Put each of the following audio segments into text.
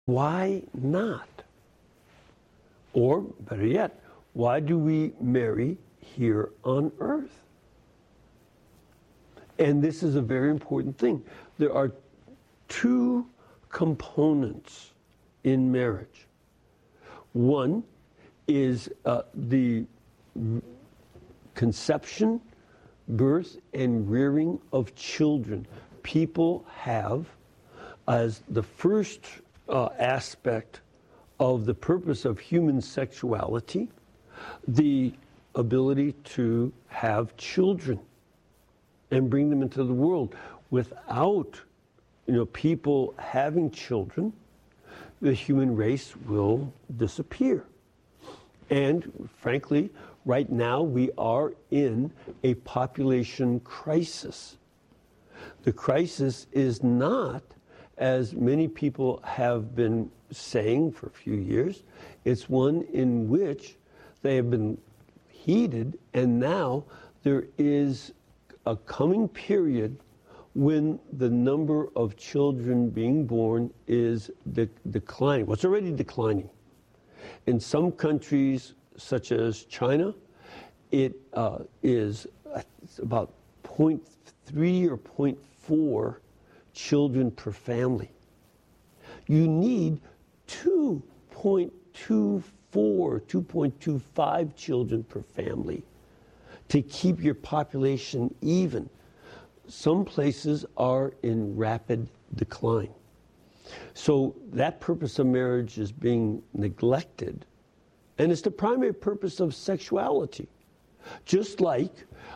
Why not? Or, better yet, why do we marry here on earth? And this is a very important thing. There are two components in marriage. One is the conception, birth, and rearing of children. People have, as the first aspect of the purpose of human sexuality, the ability to have children and bring them into the world. Without, people having children, the human race will disappear. And frankly, right now we are in a population crisis. The crisis is not, as many people have been saying for a few years, it's one in which they have been heated, and now there is a coming period when the number of children being born is declining. Well, it's already declining. In some countries, such as China, it is about 0.3 or 0.4 children per family. You need 2.24, 2.25 children per family to keep your population even. Some places are in rapid decline. So that purpose of marriage is being neglected, and it's the primary purpose of sexuality. Just like,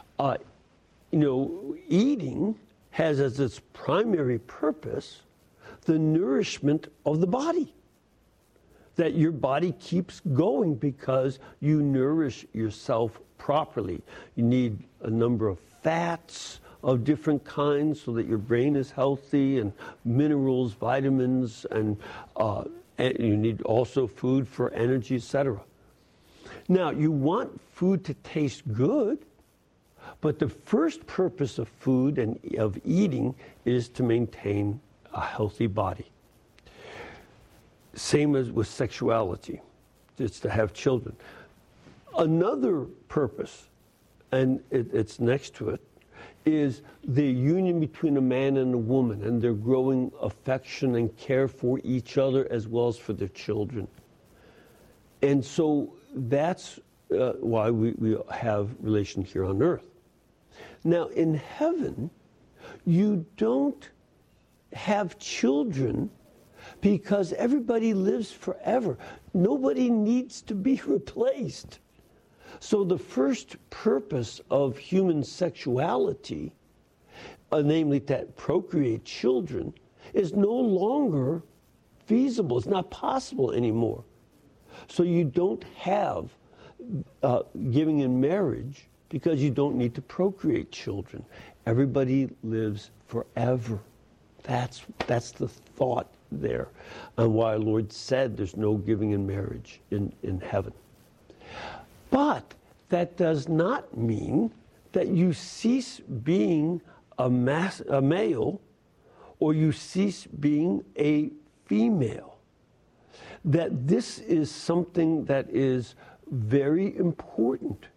eating has as its primary purpose the nourishment of the body. That your body keeps going because you nourish yourself properly. You need a number of fats of different kinds so that your brain is healthy, and minerals, vitamins, and you need also food for energy, etc. Now, you want food to taste good, but the first purpose of food and of eating is to maintain a healthy body. Same as with sexuality. It's to have children. Another purpose, and it's next to it, is the union between a man and a woman and their growing affection and care for each other as well as for their children. And so that's why we have relation here on earth. Now, in heaven, you don't have children because everybody lives forever. Nobody needs to be replaced. So the first purpose of human sexuality, namely to procreate children, is no longer feasible. It's not possible anymore. So you don't have giving in marriage because you don't need to procreate children. Everybody lives forever. That's the thought there, and why our Lord said there's no giving in marriage in heaven. But that does not mean that you cease being a male or you cease being a female. That this is something that is very important.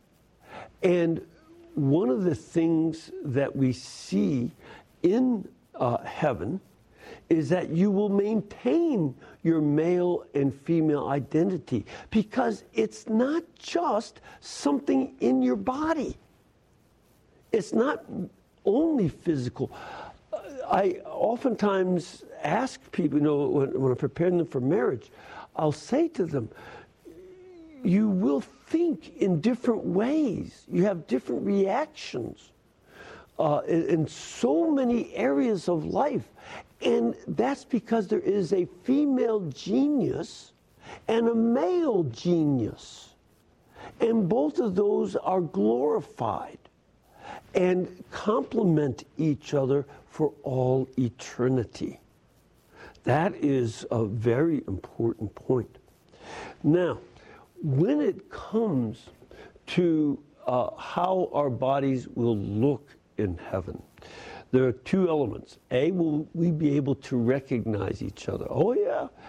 And one of the things that we see in heaven is that you will maintain your male and female identity, because it's not just something in your body. It's not only physical. I oftentimes ask people, when I'm preparing them for marriage, I'll say to them, you will think in different ways. You have different reactions in so many areas of life. And that's because there is a female genius and a male genius. And both of those are glorified and complement each other for all eternity. That is a very important point. Now, when it comes to how our bodies will look in heaven, there are two elements. A, will we be able to recognize each other? Oh, yeah.